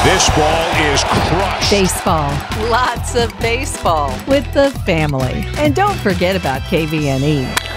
This ball is crushed. Baseball Lots of baseball. with the family. And don't forget about KVNE.